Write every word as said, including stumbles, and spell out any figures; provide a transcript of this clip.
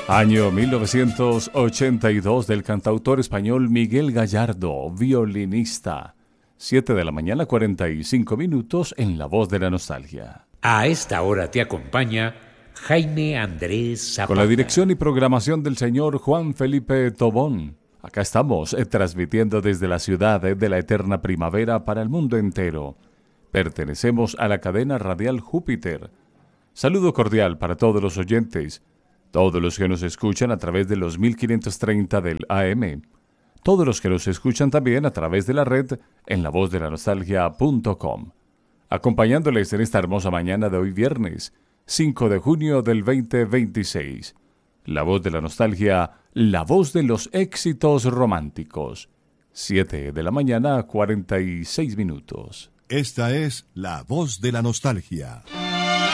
Año mil novecientos ochenta y dos del cantautor español Miguel Gallardo, violinista. siete de la mañana, cuarenta y cinco minutos en La Voz de la Nostalgia. A esta hora te acompaña Jaime Andrés Zapata. Con la dirección y programación del señor Juan Felipe Tobón. Acá estamos, eh, transmitiendo desde la ciudad eh, de la eterna primavera para el mundo entero. Pertenecemos a la cadena radial Júpiter. Saludo cordial para todos los oyentes, todos los que nos escuchan a través de los mil quinientos treinta del A M, todos los que nos escuchan también a través de la red en la voz de la nostalgia punto com. Acompañándoles en esta hermosa mañana de hoy viernes, cinco de junio del veinte veintiséis. La Voz de la Nostalgia, la voz de los éxitos románticos. siete de la mañana, cuarenta y seis minutos. Esta es La Voz de la Nostalgia.